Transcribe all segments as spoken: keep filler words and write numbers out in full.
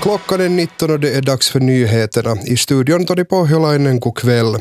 Klockan är nitton och det är dags för nyheterna. I studion Toni Pohjolainen, god kväll.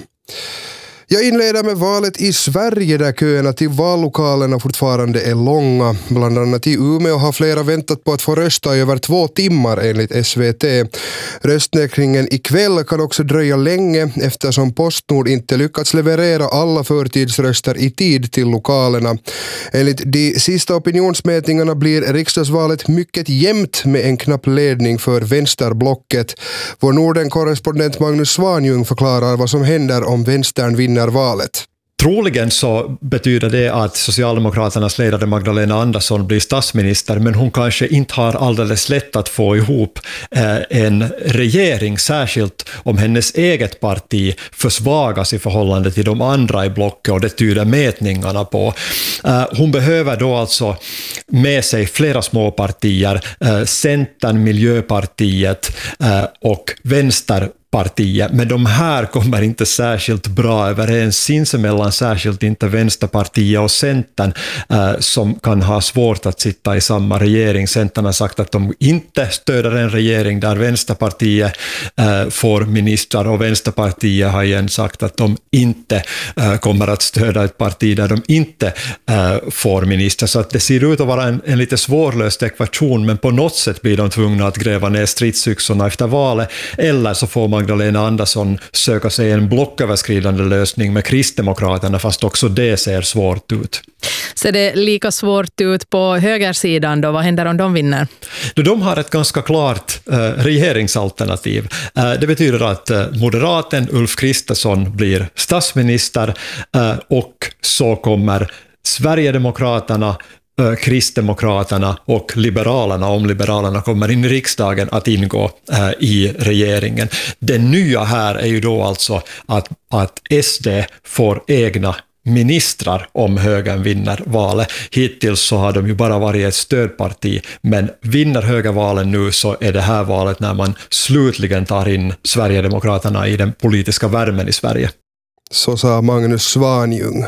Jag inleder med valet i Sverige där köerna till vallokalerna fortfarande är långa. Bland annat i Umeå har flera väntat på att få rösta i över två timmar enligt S V T. Röstnäckningen ikväll kan också dröja länge eftersom Postnord inte lyckats leverera alla förtidsröster i tid till lokalerna. Enligt de sista opinionsmätningarna blir riksdagsvalet mycket jämnt med en knapp ledning för vänsterblocket. Vår Norden-korrespondent Magnus Svanjung förklarar vad som händer om vänstern vinner valet. Troligen så betyder det att Socialdemokraternas ledare Magdalena Andersson blir statsminister, men hon kanske inte har alldeles lätt att få ihop eh, en regering, särskilt om hennes eget parti försvagas i förhållande till de andra i blocket, och det tyder mätningarna på. Eh, hon behöver då alltså med sig flera små partier, eh, Centern, Miljöpartiet eh, och Vänster partiet, men de här kommer inte särskilt bra överens sinsemellan, särskilt inte Vänsterpartiet och Centern eh, som kan ha svårt att sitta i samma regering. Centern har sagt att de inte stöder en regering där Vänsterpartiet eh, får ministrar, och Vänsterpartiet har igen sagt att de inte eh, kommer att stödja ett parti där de inte eh, får ministrar. Så att det ser ut att vara en, en lite svårlöst ekvation, men på något sätt blir de tvungna att gräva ner stridsyxorna efter valet, eller så får man Magdalena Andersson söka sig en blocköverskridande lösning med Kristdemokraterna, fast också det ser svårt ut. Så det är lika svårt ut på högersidan då? Vad händer om de vinner? De har ett ganska klart eh, regeringsalternativ. Eh, det betyder att eh, moderaten Ulf Kristersson blir statsminister eh, och så kommer Sverigedemokraterna, Kristdemokraterna och Liberalerna, om Liberalerna kommer in i riksdagen, att ingå äh, i regeringen. Det nya här är ju då alltså att, att S D får egna ministrar om högern vinner valet. Hittills så har de ju bara varit ett stödparti, men vinner högervalen nu så är det här valet när man slutligen tar in Sverigedemokraterna i den politiska värmen i Sverige. Så sa Magnus Svanjung.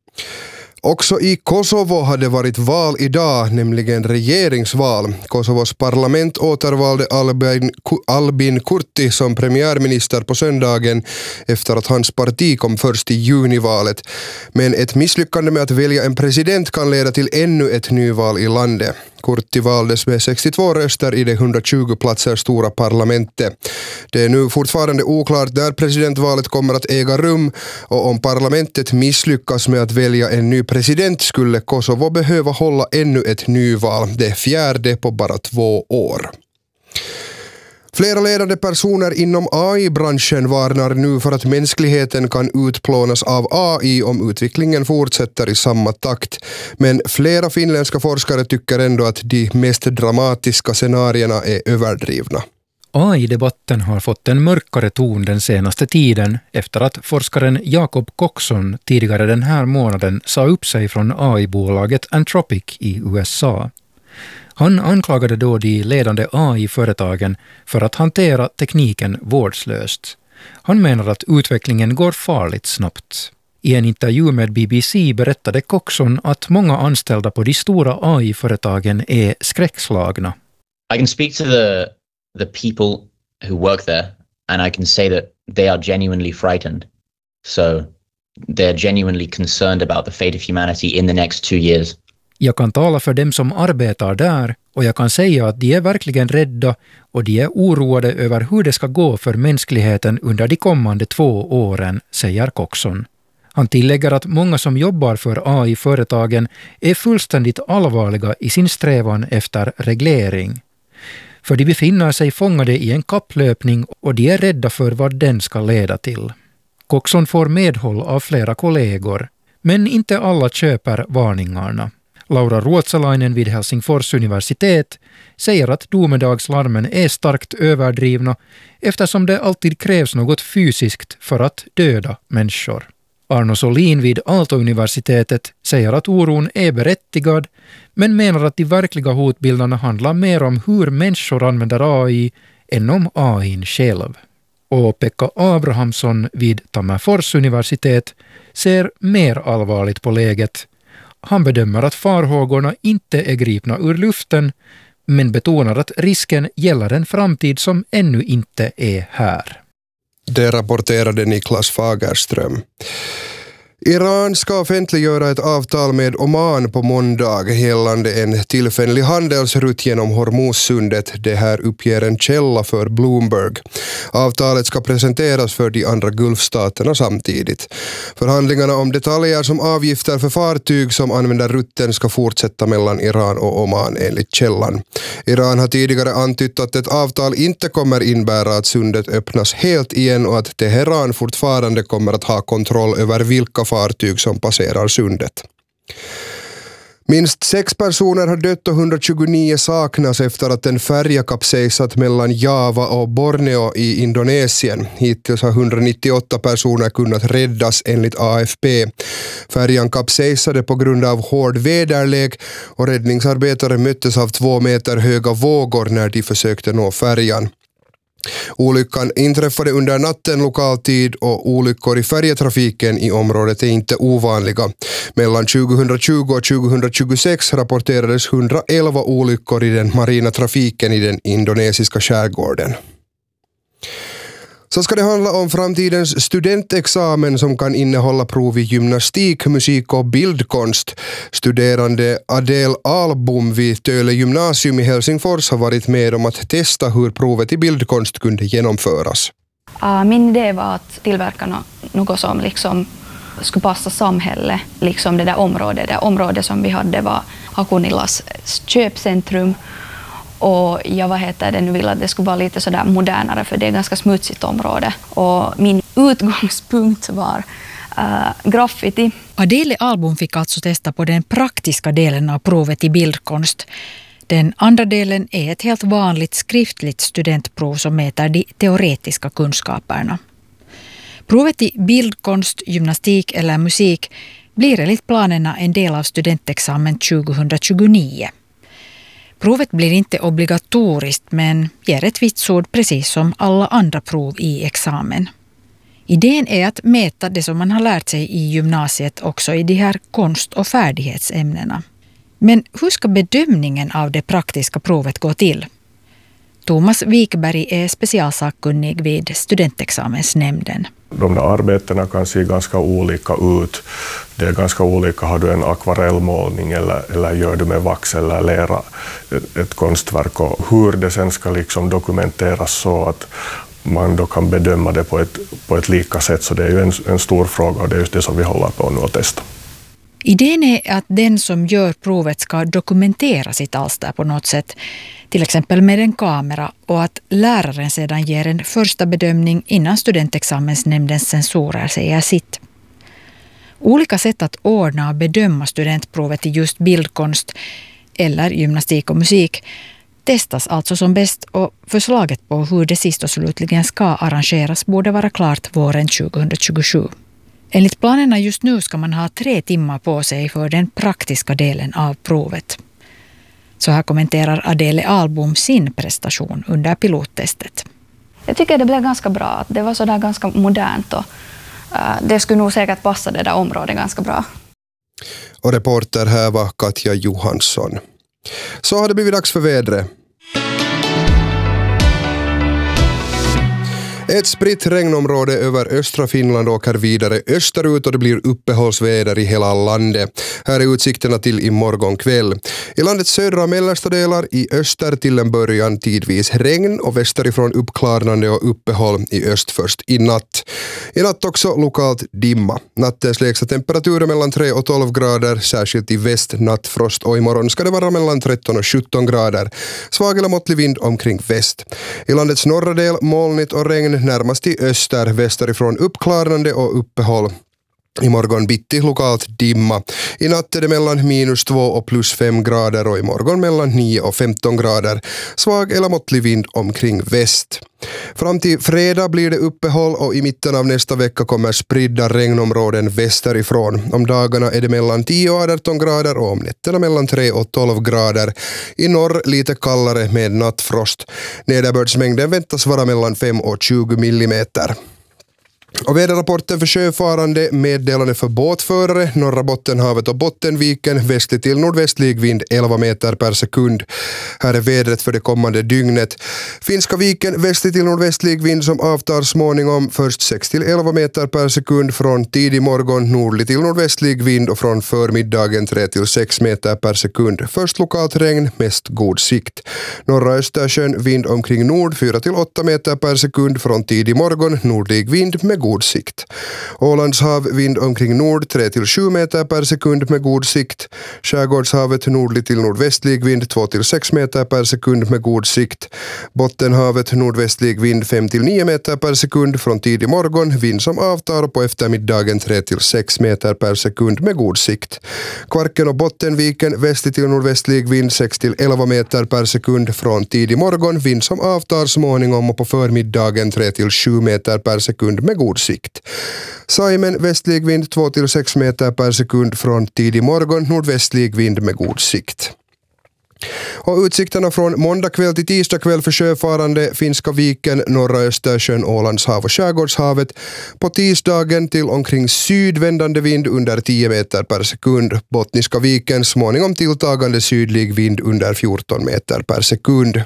Också i Kosovo hade varit val idag, nämligen regeringsval. Kosovos parlament återvalde Albin, Albin Kurti som premiärminister på söndagen efter att hans parti kom först i junivalet. Men ett misslyckande med att välja en president kan leda till ännu ett nyval i landet. Kurti valdes med sextiotvå röster i det hundratjugo platser stora parlamentet. Det är nu fortfarande oklart där presidentvalet kommer att äga rum, och om parlamentet misslyckas med att välja en ny president skulle Kosovo behöva hålla ännu ett nyval, det fjärde på bara två år. Flera ledande personer inom A I-branschen varnar nu för att mänskligheten kan utplånas av A I om utvecklingen fortsätter i samma takt. Men flera finländska forskare tycker ändå att de mest dramatiska scenarierna är överdrivna. A I-debatten har fått en mörkare ton den senaste tiden efter att forskaren Jacob Coxon tidigare den här månaden sa upp sig från A I-bolaget Anthropic i U S A. Han anklagade då de ledande A I-företagen för att hantera tekniken vårdslöst. Han menar att utvecklingen går farligt snabbt. I en intervju med B B C berättade Coxon att många anställda på de stora A I-företagen är skräckslagna. I can speak to the the people who work there, and I can say that they are genuinely frightened. So they're genuinely concerned about the fate of humanity in the next two years. Jag kan tala för dem som arbetar där, och jag kan säga att de är verkligen rädda och de är oroade över hur det ska gå för mänskligheten under de kommande två åren, säger Coxon. Han tillägger att många som jobbar för A I-företagen är fullständigt allvarliga i sin strävan efter reglering. För de befinner sig fångade i en kapplöpning och de är rädda för vad den ska leda till. Coxon får medhåll av flera kollegor, men inte alla köper varningarna. Laura Ruotsalainen vid Helsingfors universitet säger att domedagslarmen är starkt överdrivna eftersom det alltid krävs något fysiskt för att döda människor. Arno Solin vid Aalto-universitetet säger att oron är berättigad, men menar att de verkliga hotbilderna handlar mer om hur människor använder A I än om A I själv. Och Pekka Abrahamsson vid Tammerfors universitet ser mer allvarligt på läget. Han bedömer att farhågorna inte är gripna ur luften, men betonar att risken gäller en framtid som ännu inte är här. Det rapporterade Niklas Fagerström. Iran ska offentliggöra ett avtal med Oman på måndag gällande en tillfällig handelsrutt genom Hormuzsundet. Det här uppger en källa för Bloomberg. Avtalet ska presenteras för de andra gulfstaterna samtidigt. Förhandlingarna om detaljer som avgifter för fartyg som använder rutten ska fortsätta mellan Iran och Oman enligt källan. Iran har tidigare antytt att ett avtal inte kommer innebära att sundet öppnas helt igen och att Teheran fortfarande kommer att ha kontroll över vilka fartyg som passerar sundet. Minst sex personer har dött och hundratjugonio saknas efter att en färja kapsejsat mellan Java och Borneo i Indonesien. Hittills har hundranittioåtta personer kunnat räddas enligt A F P. Färjan kapsejsade på grund av hård väderlek och räddningsarbetare möttes av två meter höga vågor när de försökte nå färjan. Olyckan inträffade under natten lokal tid och olyckor i färjetrafiken i området är inte ovanliga. Mellan tjugohundratjugo och tjugohundratjugosex rapporterades hundraelva olyckor i den marina trafiken i den indonesiska skärgården. Så ska det handla om framtidens studentexamen som kan innehålla prov i gymnastik, musik och bildkonst. Studerande Adele Albom vid Töle gymnasium i Helsingfors har varit med om att testa hur provet i bildkonst kunde genomföras. Min idé var att tillverka något som liksom skulle passa samhället, liksom det där området. Det området som vi hade var Hakunilas köpcentrum. Och jag vad heter det, nu vill att det skulle vara lite sådär modernare för det är ett ganska smutsigt område. Och min utgångspunkt var äh, graffiti. Adele Albom fick alltså testa på den praktiska delen av provet i bildkonst. Den andra delen är ett helt vanligt skriftligt studentprov som mäter de teoretiska kunskaperna. Provet i bildkonst, gymnastik eller musik blir enligt planerna en del av studentexamen tjugohundratjugonio. Provet blir inte obligatoriskt men ger ett vitsord precis som alla andra prov i examen. Idén är att mäta det som man har lärt sig i gymnasiet också i de här konst- och färdighetsämnena. Men hur ska bedömningen av det praktiska provet gå till? Thomas Wikberg är specialsakkunnig vid studentexamensnämnden. De där arbetena kan se ganska olika ut. Det är ganska olika, har du en akvarellmålning eller, eller gör du med vax eller lera ett, ett konstverk och hur det sen ska liksom dokumenteras så att man då kan bedöma det på ett, på ett lika sätt. Så det är ju en, en stor fråga och det är just det som vi håller på nu att testa. Idén är att den som gör provet ska dokumentera sitt alster på något sätt, till exempel med en kamera, och att läraren sedan ger en första bedömning innan studentexamensnämndens censorer säger sitt. Olika sätt att ordna och bedöma studentprovet i just bildkonst eller gymnastik och musik testas alltså som bäst och förslaget på hur det sist och slutligen ska arrangeras borde vara klart våren tjugohundratjugosju. Enligt planerna just nu ska man ha tre timmar på sig för den praktiska delen av provet. Så här kommenterar Adele Albom sin prestation under pilottestet. Jag tycker det blev ganska bra. Det var sådär ganska modernt och uh, det skulle nog säkert passa det där området ganska bra. Och reporter här var Katja Johansson. Så har det blivit dags för vädret. Ett spritt regnområde över östra Finland åker vidare österut och det blir uppehållsväder i hela landet. Här är utsikterna till imorgon kväll. I landets södra och mellersta delar i öster till en början tidvis regn och västerifrån uppklarnande och uppehåll i öst först i natt. I natt också lokalt dimma. Nattens lägsta temperaturer mellan tre och tolv grader, särskilt i väst nattfrost och imorgon ska det vara mellan tretton och sjutton grader. Svag eller måttlig vind omkring väst. I landets norra del molnigt och regn närmast i öster, västerifrån uppklarnande och uppehåll. I morgon bitti lokalt dimma. I natt är det mellan minus två och plus fem grader och i morgon mellan nio och femton grader. Svag eller måttlig vind omkring väst. Fram till fredag blir det uppehåll och i mitten av nästa vecka kommer spridda regnområden västerifrån. Om dagarna är det mellan tio och arton grader och om nätterna mellan tre och tolv grader. I norr lite kallare med nattfrost. Nederbördsmängden väntas vara mellan fem och tjugo millimeter. Och väderrapporten för sjöfarande, meddelande för båtförare, norra Bottenhavet och Bottenviken, västlig till nordvästlig vind elva meter per sekund. Här är vädret för det kommande dygnet. Finska viken, västlig till nordvästlig vind som avtar småningom, först sex till elva meter per sekund från tidig morgon, nordlig till nordvästlig vind och från förmiddagen tre till sex meter per sekund. Först lokalt regn, mest god sikt. Norra Östersjön, vind omkring nord, fyra till åtta meter per sekund från tidig morgon, nordlig vind med god sikt. Ålandshav, vind omkring nord, tre till sju meter per sekund med god sikt. Skärgårdshavet, nordlig till nordvästlig vind, två till sex meter per sekund med god sikt. Bottenhavet, nordvästlig vind, fem till nio meter per sekund från tidig morgon, vind som avtar på eftermiddagen tre till sex meter per sekund med god sikt. Kvarken och Bottenviken, västlig till nordvästlig vind, sex till elva meter per sekund från tidig morgon, vind som avtar småningom och på förmiddagen tre till sju meter per sekund med god sikt. Saimen, västlig vind, två till sex meter per sekund från tidig morgon, nordvästlig vind med god sikt. Och utsikterna från måndag kväll till tisdag kväll för sjöfarande, Finska viken, norra Östersjön, Ålandshav och Skärgårdshavet. På tisdagen till omkring sydvändande vind under tio meter per sekund. Bottniska viken, småningom tilltagande sydlig vind under fjorton meter per sekund.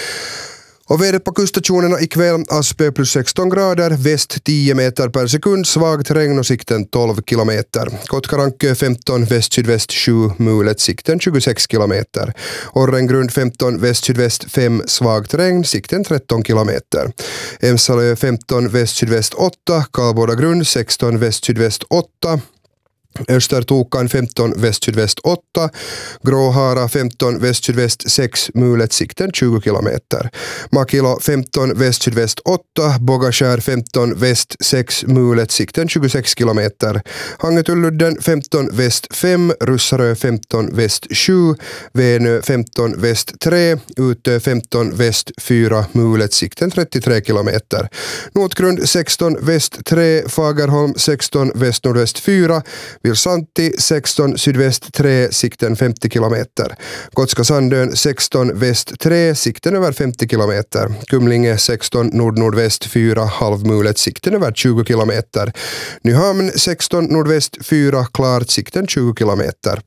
Och vädret på kuststationerna ikväll, Aspö plus sexton grader, väst tio meter per sekund, svagt regn och sikten tolv kilometer. Kotkarankö femton, väst-sydväst sju, mulet, sikten tjugosex kilometer. Orrengrund femton, väst-sydväst fem, svagt regn, sikten tretton kilometer. Emsalö femton, väst-sydväst åtta, Karlbodagrund sexton, väst-sydväst åtta. Östertokan femton, väst-sydväst åtta, Gråhara femton, väst-sydväst sex, mulet, sikten tjugo kilometer. Makilo femton, väst-sydväst åtta, Bogaskär femton, väst sex, mulet, sikten tjugosex kilometer. Hangetulludden femton, väst fem, Russarö femton, väst sju, Venö femton, väst tre, Utö femton, väst fyra, mulet, sikten trettiotre kilometer. Notgrund sexton, väst tre, Fagerholm sexton, väst-nordväst fyra, Vilsanti sexton, sydväst tre, sikten femtio kilometer. Gotska Sandön sexton, väst tre, sikten över femtio kilometer. Kumlinge sexton, nord-nordväst fyra, halvmulet, sikten över tjugo kilometer. Nyhamn sexton, nordväst fyra, klart, sikten tjugo kilometer.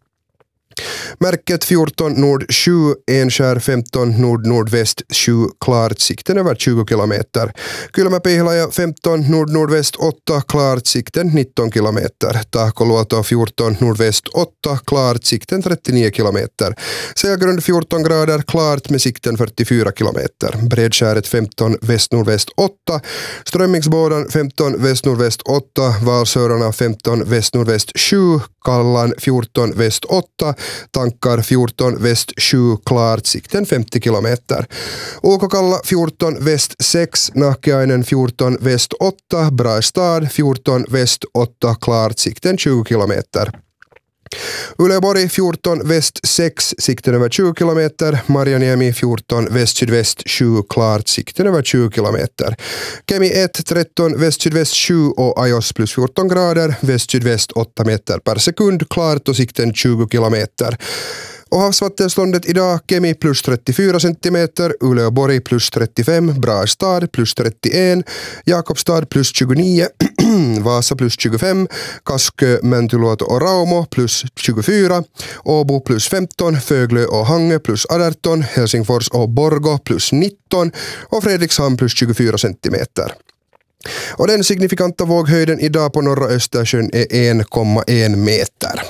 Märket fjorton, nord sju, Enskär femton, nord-nordväst sju, klart, sikten över tjugo kilometer. Kylmäpihlaja femton, nord-nordväst åtta, klart, sikten nitton kilometer. Tahkoluoto fjorton, nordväst åtta, klart, sikten trettionio kilometer. Selgrund fjorton grader, klart med sikten fyrtiofyra kilometer. Bredskäret femton, väst-nordväst åtta, Strömmingsbådan femton, väst-nordväst åtta, Valsörarna femton, väst-nordväst sju, Kallan fjorton, väst åtta, Tankar fjorton, väst sju, klart, sikten femtio kilometer. Ulkokalla fjorton, väst sex, Nahkiainen fjorton, väst åtta, Brastad fjorton, väst åtta, klart, sikten tjugo kilometer. Uleåborg fjorton, väst sex, sikten över tjugo kilometer. Marjaniemi fjorton, väst-sydväst sju, klart, sikten över tjugo kilometer. Kemi ett, tretton, väst-sydväst sju och Ajos plus fjorton grader, väst-sydväst åtta meter per sekund, klart och sikten tjugo kilometer. Och havsvattenståndet idag, Kemi plus trettiofyra centimeter, Uleåborg plus trettiofem, Brastad plus trettioen, Jakobstad plus tjugonio, Vasa plus tjugofem, Kaskö, Mäntyluoto och Raumo plus tjugofyra, Åbo plus femton, Föglö och Hangö plus arton, Helsingfors och Borgå plus nitton och Fredrikshamn plus tjugofyra centimeter. Och den signifikanta våghöjden idag på norra Östersjön är en komma en meter.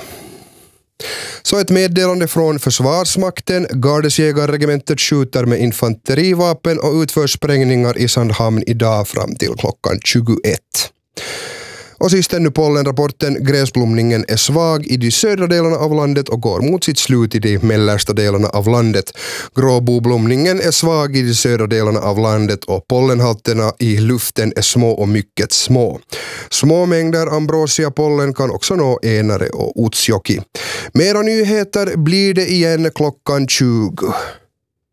Så ett meddelande från Försvarsmakten. Gardesjägarregementet skjuter med infanterivapen och utför sprängningar i Sandhamn idag fram till klockan tjugoett. Och sist ännu pollenrapporten. Gräsblomningen är svag i de södra delarna av landet och går mot sitt slut i de mellersta delarna av landet. Gråboblomningen är svag i de södra delarna av landet och pollenhalterna i luften är små och mycket små. Små mängder ambrosiapollen kan också nå Enare och Utsjoki. Mera nyheter blir det igen klockan tjugo.